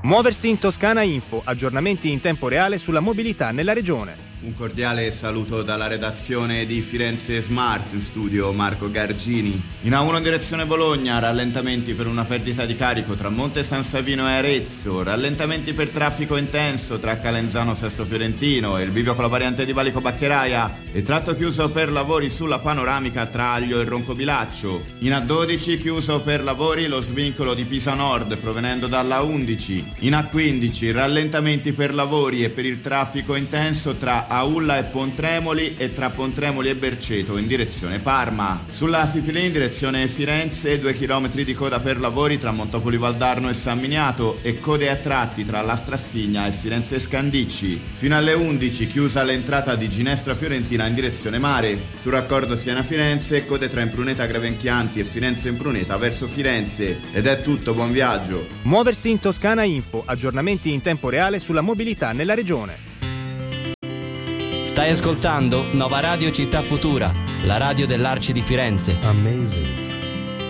Muoversi in Toscana Info, aggiornamenti in tempo reale sulla mobilità nella regione. Un cordiale saluto dalla redazione di Firenze Smart, in studio Marco Gargini. In A1 in direzione Bologna, rallentamenti per una perdita di carico tra Monte San Savino e Arezzo, rallentamenti per traffico intenso tra Calenzano Sesto Fiorentino e il bivio con la variante di Valico Baccheraia e tratto chiuso per lavori sulla panoramica tra Aglio e Roncobilaccio. In A12 chiuso per lavori lo svincolo di Pisa Nord provenendo dalla 11. In A15 rallentamenti per lavori e per il traffico intenso tra Aulla e Pontremoli e tra Pontremoli e Berceto in direzione Parma. Sulla Fipili in direzione Firenze 2 km di coda per lavori tra Montopoli Valdarno e San Miniato e code a tratti tra La Strassigna e Firenze Scandicci. Fino alle 11 chiusa l'entrata di Ginestra Fiorentina in direzione mare. Sul raccordo Siena-Firenze code tra Impruneta Grevenchianti e Firenze Impruneta verso Firenze. Ed è tutto, buon viaggio. Muoversi in Toscana Info, aggiornamenti in tempo reale sulla mobilità nella regione. Stai ascoltando Nova Radio Città Futura, la radio dell'Arci di Firenze. Amazing.